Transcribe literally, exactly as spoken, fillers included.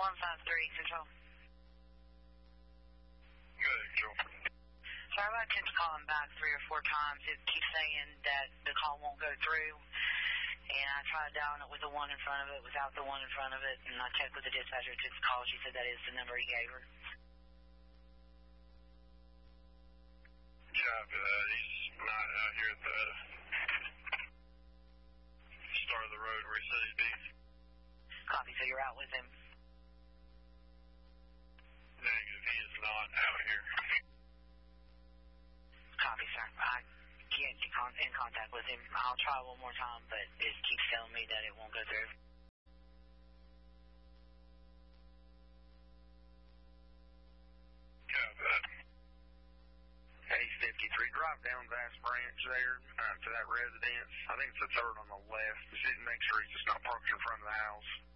one five three, Control. Good, Control. Sorry, I attempted to call him back three or four times. It keeps saying that the call won't go through. And I tried dialing it with the one in front of it, without the one in front of it. And I checked with the dispatcher who took the call. She said that is the number he gave her. Yeah, but uh, he's not out here at the start of the road where he said he'd be. Copy, so you're out with him? Negative, he is not out here. Copy, sir. I can't get con in contact with him. I'll try one more time, but it keeps telling me that it won't go through. A fifty-three, drive down Bass Branch there uh, to that residence. I think it's the third on the left. Just make sure he's just not parked in front of the house.